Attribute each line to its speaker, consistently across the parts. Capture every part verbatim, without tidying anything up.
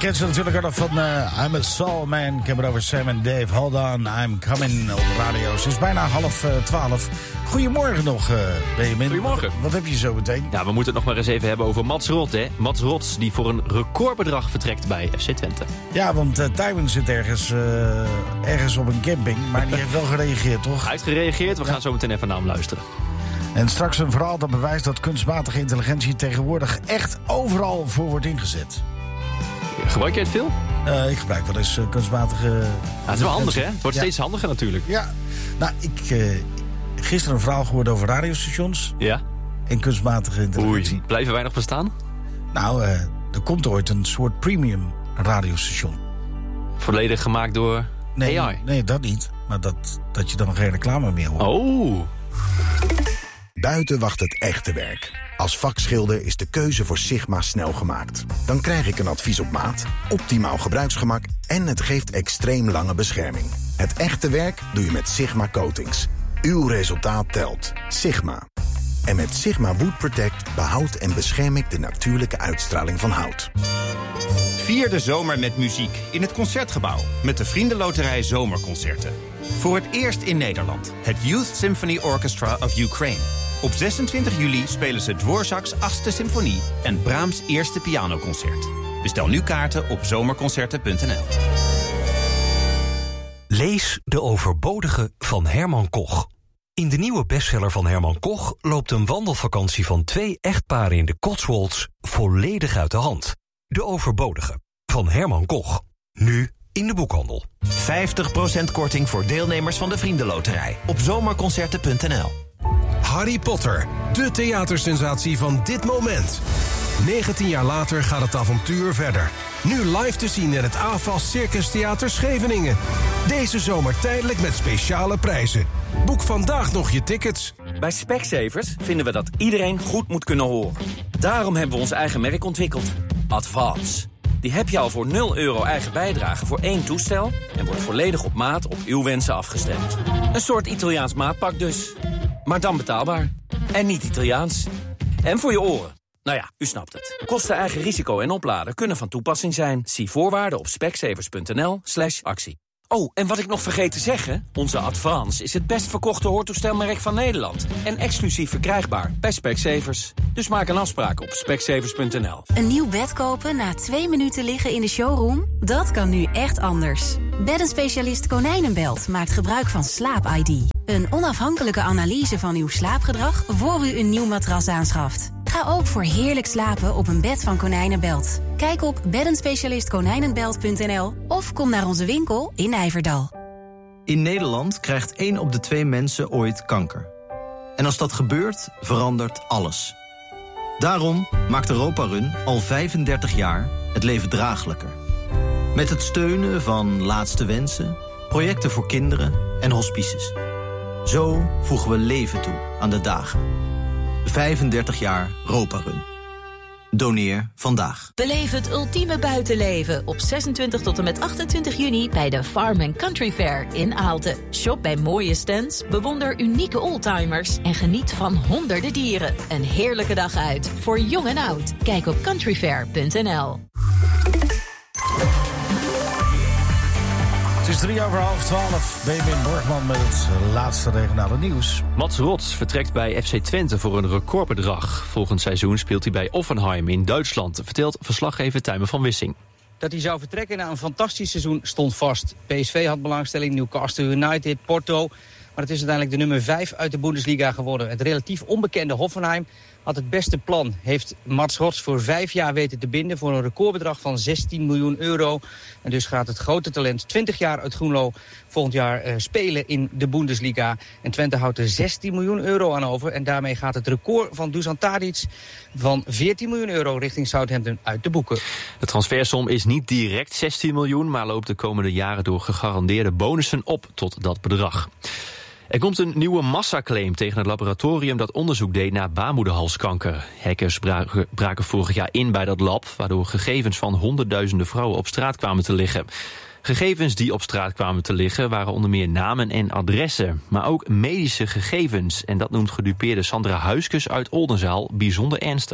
Speaker 1: kent ze natuurlijk ook nog van uh, I'm a Soul Man. Ik heb het over Sam en Dave. Hold on, I'm coming op de radio. Het is bijna half uh, twaalf. Goedemorgen nog, uh, Benjamin.
Speaker 2: Goedemorgen.
Speaker 1: Wat, wat heb je zo meteen?
Speaker 2: Ja, we moeten het nog maar eens even hebben over Mats Rot, hè. Mats Rots, die voor een recordbedrag vertrekt bij F C Twente.
Speaker 1: Ja, want uh, Tywin zit ergens, uh, ergens op een camping. Maar die heeft wel gereageerd, toch?
Speaker 2: Hij heeft gereageerd. We gaan ja. zo meteen even naar hem luisteren.
Speaker 1: En straks een verhaal dat bewijst dat kunstmatige intelligentie tegenwoordig echt overal voor wordt ingezet.
Speaker 2: Gebruik jij het veel?
Speaker 1: Uh, ik gebruik wel eens uh, kunstmatige... Ja,
Speaker 2: het is wel handig, hè? Het wordt ja. steeds handiger natuurlijk.
Speaker 1: Ja, nou, ik uh, gisteren een verhaal gehoord over radiostations.
Speaker 2: Ja.
Speaker 1: En kunstmatige intelligentie.
Speaker 2: Oei, blijven wij nog bestaan?
Speaker 1: Nou, uh, er komt ooit een soort premium radiostation.
Speaker 2: Volledig gemaakt door
Speaker 1: nee,
Speaker 2: A I?
Speaker 1: Nee, dat niet. Maar dat, dat je dan geen reclame meer hoort.
Speaker 2: Oh.
Speaker 3: Buiten wacht het echte werk. Als vakschilder is de keuze voor Sigma snel gemaakt. Dan krijg ik een advies op maat, optimaal gebruiksgemak en het geeft extreem lange bescherming. Het echte werk doe je met Sigma Coatings. Uw resultaat telt. Sigma. En met Sigma Wood Protect behoudt en bescherm ik de natuurlijke uitstraling van hout.
Speaker 4: Vier de zomer met muziek in het Concertgebouw met de Vriendenloterij Zomerconcerten. Voor het eerst in Nederland, het Youth Symphony Orchestra of Ukraine. Op zesentwintig juli spelen ze Dvorak's achtste symfonie en Brahms' eerste pianoconcert. Bestel nu kaarten op zomerconcerten punt n l.
Speaker 5: Lees De Overbodige van Herman Koch. In de nieuwe bestseller van Herman Koch loopt een wandelvakantie van twee echtparen in de Cotswolds volledig uit de hand. De Overbodige van Herman Koch. Nu in de boekhandel.
Speaker 6: vijftig procent korting voor deelnemers van de Vriendenloterij op zomerconcerten punt n l.
Speaker 7: Harry Potter, de theatersensatie van dit moment. negentien jaar later gaat het avontuur verder. Nu live te zien in het A F A S Circus Theater Scheveningen. Deze zomer tijdelijk met speciale prijzen. Boek vandaag nog je tickets.
Speaker 8: Bij Specsavers vinden we dat iedereen goed moet kunnen horen. Daarom hebben we ons eigen merk ontwikkeld. Advance. Die heb je al voor nul euro eigen bijdrage voor één toestel en wordt volledig op maat op uw wensen afgestemd. Een soort Italiaans maatpak dus. Maar dan betaalbaar. En niet Italiaans. En voor je oren. Nou ja, u snapt het. Kosten, eigen risico en opladen kunnen van toepassing zijn. Zie voorwaarden op specsavers punt n l slash actie. Oh, en wat ik nog vergeet te zeggen. Onze Advance is het best verkochte hoortoestelmerk van Nederland. En exclusief verkrijgbaar bij Specsavers. Dus maak een afspraak op specsavers punt n l.
Speaker 9: Een nieuw bed kopen na twee minuten liggen in de showroom? Dat kan nu echt anders. Beddenspecialist Konijnenbelt maakt gebruik van Slaap I D. Een onafhankelijke analyse van uw slaapgedrag voor u een nieuw matras aanschaft. Ga ook voor heerlijk slapen op een bed van Konijnenbelt. Kijk op beddenspecialist konijnenbelt punt n l of kom naar onze winkel in Nijverdal.
Speaker 10: In Nederland krijgt één op de twee mensen ooit kanker. En als dat gebeurt, verandert alles. Daarom maakt Europa Run al vijfendertig jaar het leven draaglijker. Met het steunen van Laatste Wensen, projecten voor kinderen en hospices. Zo voegen we leven toe aan de dagen. vijfendertig jaar Europa Run. Doneer vandaag.
Speaker 11: Beleef het ultieme buitenleven op zesentwintig tot en met achtentwintig juni bij de Farm and Country Fair in Aalten. Shop bij mooie stands, bewonder unieke oldtimers en geniet van honderden dieren. Een heerlijke dag uit voor jong en oud. Kijk op countryfair punt n l.
Speaker 1: Het is drie over half twaalf. Benjamin Borgman met het laatste regionale nieuws.
Speaker 2: Mats Rots vertrekt bij F C Twente voor een recordbedrag. Volgend seizoen speelt hij bij Offenheim in Duitsland, vertelt verslaggever Tijmen van Wissing.
Speaker 12: Dat hij zou vertrekken na een fantastisch seizoen stond vast. P S V had belangstelling, Newcastle United, Porto. Maar het is uiteindelijk de nummer vijf uit de Bundesliga geworden. Het relatief onbekende Hoffenheim had het beste plan. Heeft Mats Rots voor vijf jaar weten te binden voor een recordbedrag van zestien miljoen euro. En dus gaat het grote talent twintig jaar uit Groenlo volgend jaar uh, spelen in de Bundesliga. En Twente houdt er zestien miljoen euro aan over. En daarmee gaat het record van Dusan Tadic van veertien miljoen euro richting Southampton uit de boeken.
Speaker 2: De transfersom is niet direct zestien miljoen, maar loopt de komende jaren door gegarandeerde bonussen op tot dat bedrag. Er komt een nieuwe massaclaim tegen het laboratorium dat onderzoek deed naar baarmoederhalskanker. Hackers braken, braken vorig jaar in bij dat lab, waardoor gegevens van honderdduizenden vrouwen op straat kwamen te liggen. Gegevens die op straat kwamen te liggen waren onder meer namen en adressen, maar ook medische gegevens. En dat noemt gedupeerde Sandra Huiskes uit Oldenzaal bijzonder ernstig.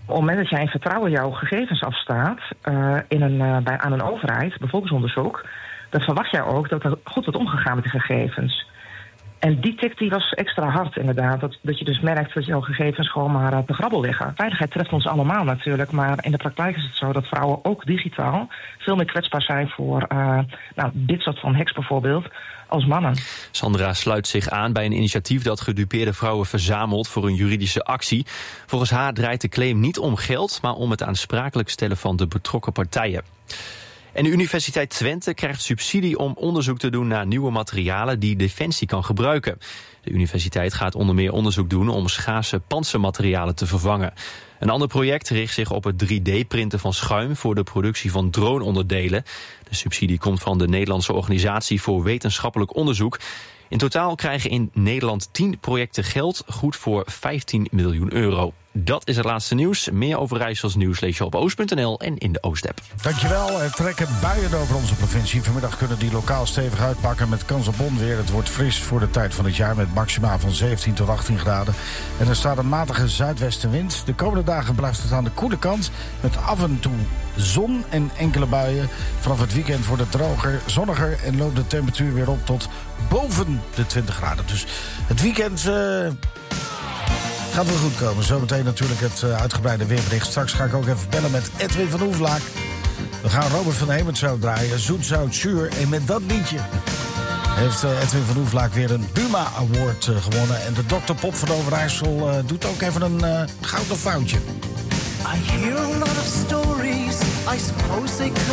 Speaker 13: Op het moment dat jij in vertrouwen jouw gegevens afstaat uh, in een, uh, bij, aan een overheid, bevolkingsonderzoek, dan verwacht jij ook dat er goed wordt omgegaan met de gegevens. En die tik die was extra hard inderdaad. Dat, dat je dus merkt dat jouw gegevens gewoon maar uh, te grabbel liggen. Veiligheid treft ons allemaal natuurlijk, maar in de praktijk is het zo dat vrouwen ook digitaal veel meer kwetsbaar zijn voor uh, nou, dit soort van hacks bijvoorbeeld, als mannen.
Speaker 2: Sandra sluit zich aan bij een initiatief dat gedupeerde vrouwen verzamelt voor een juridische actie. Volgens haar draait de claim niet om geld, maar om het aansprakelijk stellen van de betrokken partijen. En de Universiteit Twente krijgt subsidie om onderzoek te doen naar nieuwe materialen die Defensie kan gebruiken. De universiteit gaat onder meer onderzoek doen om schaarse pantsermaterialen te vervangen. Een ander project richt zich op het drie D-printen van schuim voor de productie van droneonderdelen. De subsidie komt van de Nederlandse Organisatie voor Wetenschappelijk Onderzoek. In totaal krijgen in Nederland tien projecten geld, goed voor vijftien miljoen euro. Dat is het laatste nieuws. Meer Overijssels nieuws lees je op oost punt n l en in de Oost-app.
Speaker 1: Dankjewel. Er trekken buien over onze provincie. Vanmiddag kunnen die lokaal stevig uitpakken met kans op onweer. Het wordt fris voor de tijd van het jaar met maxima van zeventien tot achttien graden. En er staat een matige zuidwestenwind. De komende dagen blijft het aan de koele kant met af en toe zon en enkele buien. Vanaf het weekend wordt het droger, zonniger en loopt de temperatuur weer op tot boven de twintig graden. Dus het weekend Uh... gaat wel goed komen. Zometeen natuurlijk het uh, uitgebreide weerbericht. Straks ga ik ook even bellen met Edwin van Oevlaak. We gaan Robert van Hemert zo draaien. Zoet, zout, zuur. En met dat liedje heeft uh, Edwin van Oevlaak weer een Buma Award uh, gewonnen. En de dokter Pop van Overijssel uh, doet ook even een uh, gouden foutje.
Speaker 14: I hear a lot of stories. I suppose they could